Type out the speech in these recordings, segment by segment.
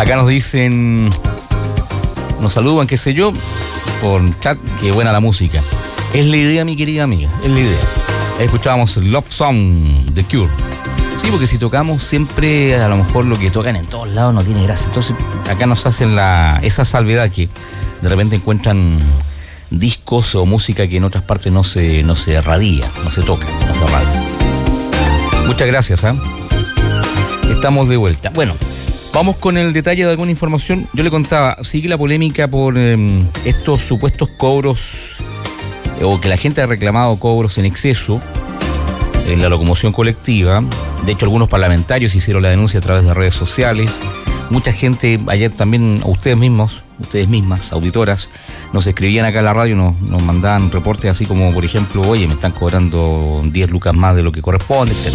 Acá nos dicen, nos saludan, qué sé yo, por chat, qué buena la música. Es la idea, mi querida amiga, es la idea. Escuchábamos Love Song de Cure. Sí, porque si tocamos siempre, a lo mejor lo que tocan en todos lados no tiene gracia. Entonces, acá nos hacen esa salvedad que de repente encuentran discos o música que en otras partes no se radia, no se toca, no se radia. Muchas gracias, ¿eh? Estamos de vuelta. Bueno, vamos con el detalle de alguna información. Yo le contaba, sigue la polémica por estos supuestos cobros, o que la gente ha reclamado cobros en exceso en la locomoción colectiva. De hecho, algunos parlamentarios hicieron la denuncia a través de redes sociales. Mucha gente, ayer también, ustedes mismas, auditoras, nos escribían acá en la radio, nos mandaban reportes así como, por ejemplo, oye, me están cobrando 10 lucas más de lo que corresponde, etc.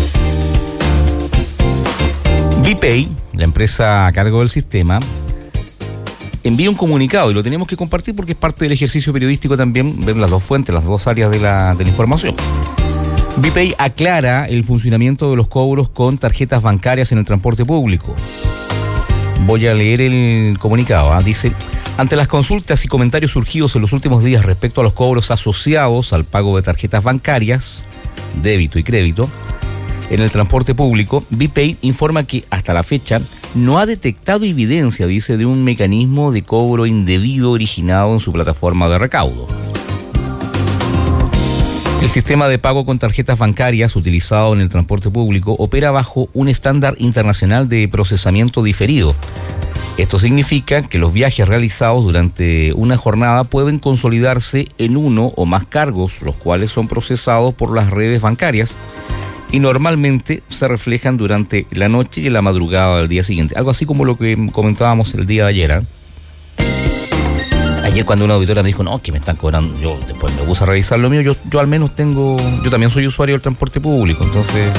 VPay, la empresa a cargo del sistema, envía un comunicado y lo tenemos que compartir porque es parte del ejercicio periodístico también ver las dos fuentes, las dos áreas de la información. VPay aclara el funcionamiento de los cobros con tarjetas bancarias en el transporte público. Voy a leer el comunicado. Dice, ante las consultas y comentarios surgidos en los últimos días respecto a los cobros asociados al pago de tarjetas bancarias, débito y crédito, en el transporte público, VPay informa que hasta la fecha no ha detectado evidencia, dice, de un mecanismo de cobro indebido originado en su plataforma de recaudo. El sistema de pago con tarjetas bancarias utilizado en el transporte público opera bajo un estándar internacional de procesamiento diferido. Esto significa que los viajes realizados durante una jornada pueden consolidarse en uno o más cargos, los cuales son procesados por las redes bancarias y normalmente se reflejan durante la noche y en la madrugada del día siguiente. Algo así como lo que comentábamos el día de ayer, ¿eh? Ayer cuando una auditora me dijo, no, que me están cobrando, yo después me puse a revisar lo mío, yo al menos yo también soy usuario del transporte público, entonces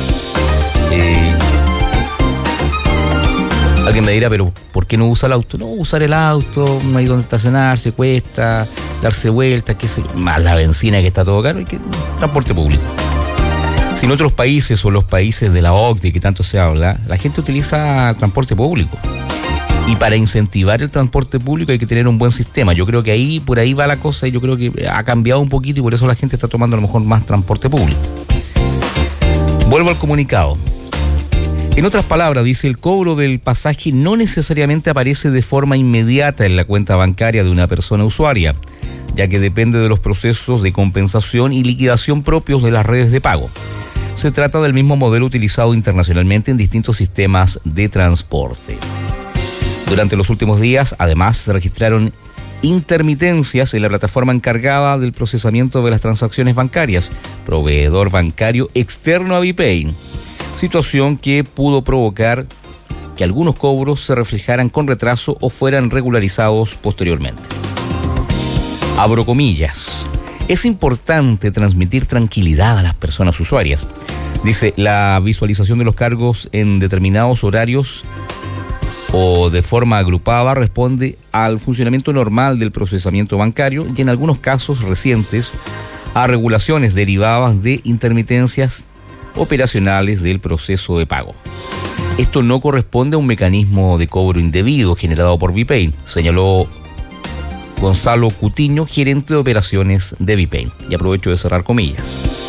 alguien me dirá, pero ¿por qué no usa el auto? No, usar el auto, no hay donde estacionarse, cuesta, darse vueltas, más la benzina que está todo caro, y que transporte público. Si en otros países o los países de la OCDE que tanto se habla, la gente utiliza transporte público. Y para incentivar el transporte público hay que tener un buen sistema. Yo creo que por ahí va la cosa y yo creo que ha cambiado un poquito y por eso la gente está tomando a lo mejor más transporte público. Vuelvo al comunicado. En otras palabras, dice, el cobro del pasaje no necesariamente aparece de forma inmediata en la cuenta bancaria de una persona usuaria, ya que depende de los procesos de compensación y liquidación propios de las redes de pago. Se trata del mismo modelo utilizado internacionalmente en distintos sistemas de transporte. Durante los últimos días, además, se registraron intermitencias en la plataforma encargada del procesamiento de las transacciones bancarias, proveedor bancario externo a VPay, situación que pudo provocar que algunos cobros se reflejaran con retraso o fueran regularizados posteriormente. Abro comillas. Es importante transmitir tranquilidad a las personas usuarias. Dice, la visualización de los cargos en determinados horarios o de forma agrupada responde al funcionamiento normal del procesamiento bancario y en algunos casos recientes a regulaciones derivadas de intermitencias operacionales del proceso de pago. Esto no corresponde a un mecanismo de cobro indebido generado por VPay, señaló Gonzalo Cutiño, gerente de operaciones de VPay. Y aprovecho de cerrar comillas.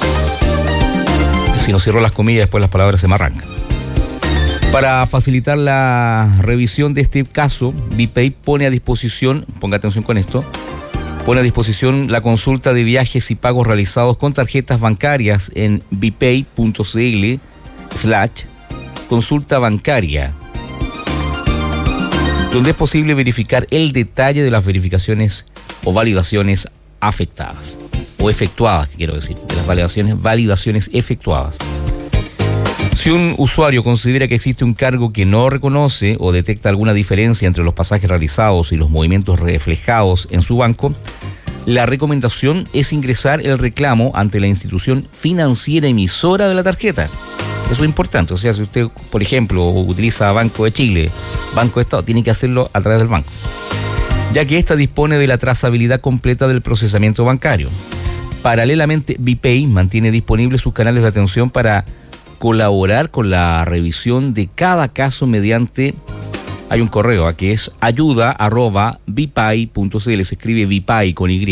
Si no cierro las comillas, después las palabras se me arrancan. Para facilitar la revisión de este caso, VPay pone a disposición, ponga atención con esto, pone a disposición la consulta de viajes y pagos realizados con tarjetas bancarias en vpay.cl/consulta bancaria, donde es posible verificar el detalle de las verificaciones o validaciones afectadas, o efectuadas, quiero decir, de las validaciones efectuadas. Si un usuario considera que existe un cargo que no reconoce o detecta alguna diferencia entre los pasajes realizados y los movimientos reflejados en su banco, la recomendación es ingresar el reclamo ante la institución financiera emisora de la tarjeta. Eso es importante. O sea, si usted, por ejemplo, utiliza Banco de Chile, Banco de Estado, tiene que hacerlo a través del banco, ya que ésta dispone de la trazabilidad completa del procesamiento bancario. Paralelamente, VPay mantiene disponibles sus canales de atención para colaborar con la revisión de cada caso mediante hay un correo que es ayuda@vipay.cl, se escribe Vipay con Y,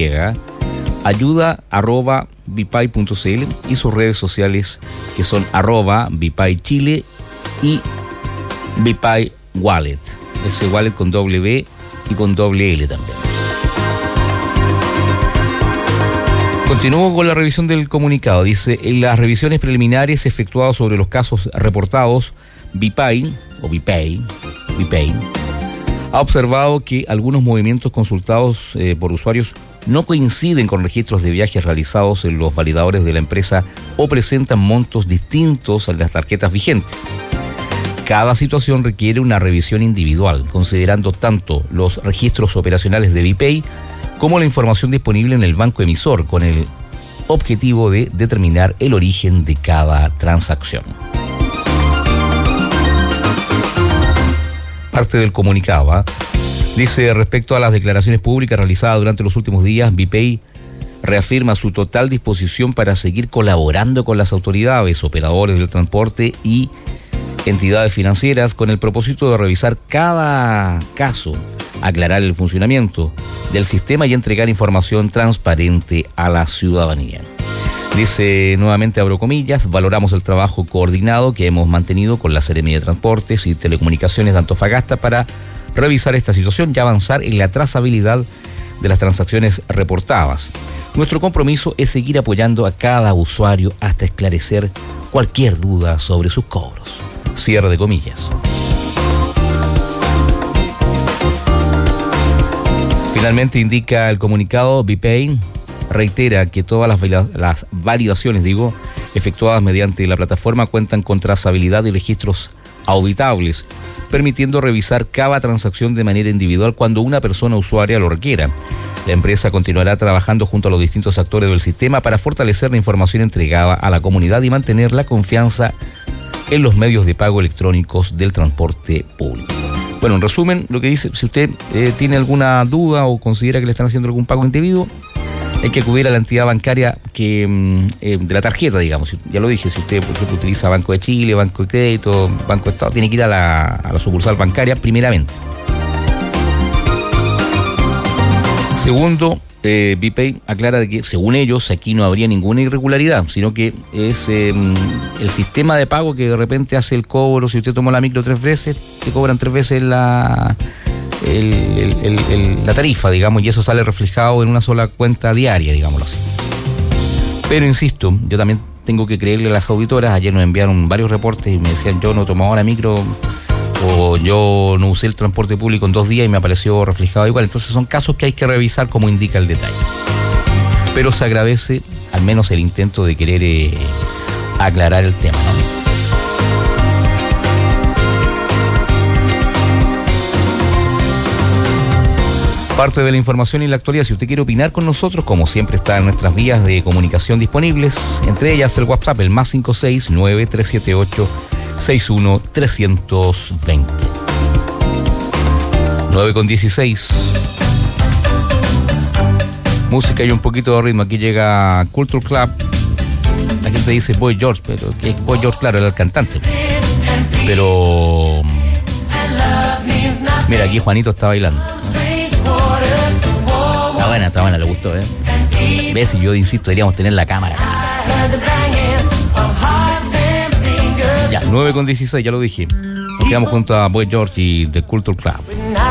ayuda@vipay.cl, y sus redes sociales que son @vipaychile y Vipay Wallet, ese wallet con W y con doble L también. Continúo con la revisión del comunicado. Dice, en las revisiones preliminares efectuadas sobre los casos reportados, Vipay ha observado que algunos movimientos consultados por usuarios no coinciden con registros de viajes realizados en los validadores de la empresa o presentan montos distintos a las tarjetas vigentes. Cada situación requiere una revisión individual, considerando tanto los registros operacionales de Vipay como la información disponible en el banco emisor, con el objetivo de determinar el origen de cada transacción. Parte del comunicado, dice, respecto a las declaraciones públicas realizadas durante los últimos días, Vipay reafirma su total disposición para seguir colaborando con las autoridades, operadores del transporte y entidades financieras con el propósito de revisar cada caso, aclarar el funcionamiento del sistema y entregar información transparente a la ciudadanía. Dice nuevamente, abro comillas, valoramos el trabajo coordinado que hemos mantenido con la Seremía de Transportes y Telecomunicaciones de Antofagasta para revisar esta situación y avanzar en la trazabilidad de las transacciones reportadas. Nuestro compromiso es seguir apoyando a cada usuario hasta esclarecer cualquier duda sobre sus cobros. Cierre de comillas. Finalmente indica el comunicado, Vipay reitera que todas las validaciones, efectuadas mediante la plataforma cuentan con trazabilidad y registros auditables, permitiendo revisar cada transacción de manera individual cuando una persona usuaria lo requiera. La empresa continuará trabajando junto a los distintos actores del sistema para fortalecer la información entregada a la comunidad y mantener la confianza en los medios de pago electrónicos del transporte público. Bueno, en resumen, lo que dice, si usted tiene alguna duda o considera que le están haciendo algún pago indebido, hay que acudir a la entidad bancaria de la tarjeta, digamos. Ya lo dije, si usted, por ejemplo, utiliza Banco de Chile, Banco de Crédito, Banco de Estado, tiene que ir a la sucursal bancaria primeramente. Segundo, Vipay aclara de que, según ellos, aquí no habría ninguna irregularidad, sino que es el sistema de pago que de repente hace el cobro. Si usted tomó la micro 3 veces, te cobran 3 veces la tarifa, digamos, y eso sale reflejado en una sola cuenta diaria, digámoslo así. Pero insisto, yo también tengo que creerle a las auditoras. Ayer nos enviaron varios reportes y me decían, yo no tomaba la micro o yo no usé el transporte público en 2 días y me apareció reflejado igual. Entonces son casos que hay que revisar como indica el detalle. Pero se agradece al menos el intento de querer aclarar el tema, ¿no? Parte de la información y la actualidad. Si usted quiere opinar con nosotros, como siempre, está en nuestras vías de comunicación disponibles, entre ellas el WhatsApp, el +56 9378 61320. 9:16. Música y un poquito de ritmo. Aquí llega Culture Club. La gente dice Boy George, pero que Boy George, claro, era el cantante. Pero mira, aquí Juanito está bailando. Está buena, le gustó, ¿Ves? Y yo insisto, deberíamos tener la cámara. Ya, 9:16, ya lo dije. Nos quedamos junto a Boy George y The Culture Club.